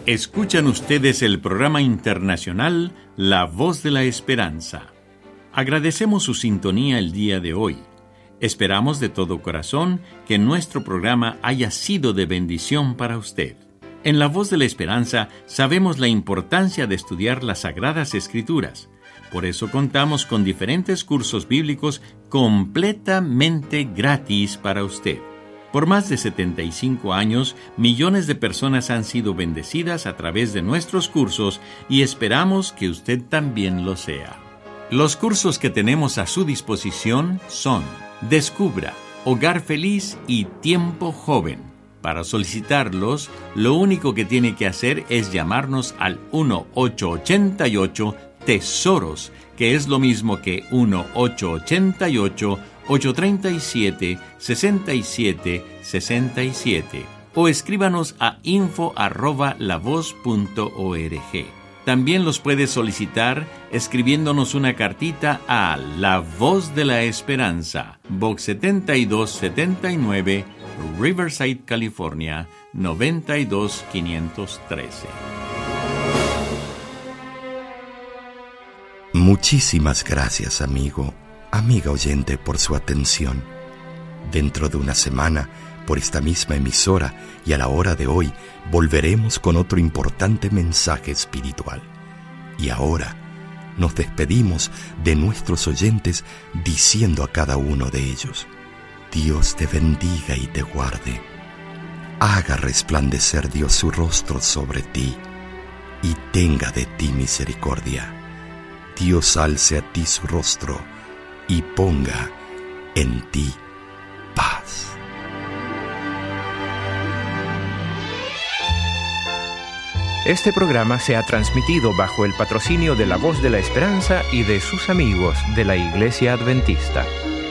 Escuchan ustedes el programa internacional La Voz de la Esperanza. Agradecemos su sintonía el día de hoy. Esperamos de todo corazón que nuestro programa haya sido de bendición para usted. En La Voz de la Esperanza sabemos la importancia de estudiar las Sagradas Escrituras. Por eso contamos con diferentes cursos bíblicos completamente gratis para usted. Por más de 75 años, millones de personas han sido bendecidas a través de nuestros cursos y esperamos que usted también lo sea. Los cursos que tenemos a su disposición son Descubra, Hogar Feliz y Tiempo Joven. Para solicitarlos, lo único que tiene que hacer es llamarnos al 1-888-TESOROS, que es lo mismo que 1-888-837-6767, o escríbanos a info@lavoz.org. También los puede solicitar escribiéndonos una cartita a La Voz de la Esperanza, Box 7279, Riverside, California, 92513. Muchísimas gracias, amigo, amiga oyente, por su atención. Dentro de una semana, por esta misma emisora y a la hora de hoy, volveremos con otro importante mensaje espiritual. Y ahora nos despedimos de nuestros oyentes diciendo a cada uno de ellos: Dios te bendiga y te guarde. Haga resplandecer Dios su rostro sobre ti y tenga de ti misericordia. Dios alce a ti su rostro y ponga en ti paz. Este programa se ha transmitido bajo el patrocinio de La Voz de la Esperanza y de sus amigos de la Iglesia Adventista.